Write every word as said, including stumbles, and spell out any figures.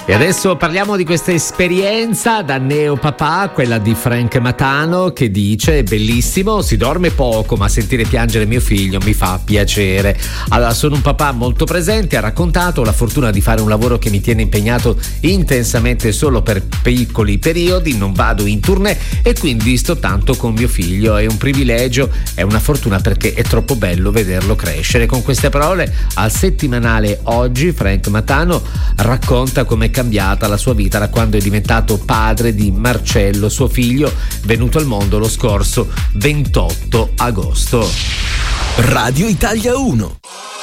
E adesso parliamo di questa esperienza da neopapà, quella di Frank Matano, che dice: bellissimo, si dorme poco, ma sentire piangere mio figlio mi fa piacere. Allora, sono un papà molto presente, ha raccontato, ho la fortuna di fare un lavoro che mi tiene impegnato intensamente solo per piccoli periodi, non vado in tournée e quindi sto tanto con mio figlio, è un privilegio, è una fortuna perché è troppo bello vederlo crescere. Con queste parole al settimanale Oggi Frank Matano racconta come è cambiata la sua vita da quando è diventato padre di Marcello, suo figlio, venuto al mondo lo scorso ventotto agosto. Radio Italia uno.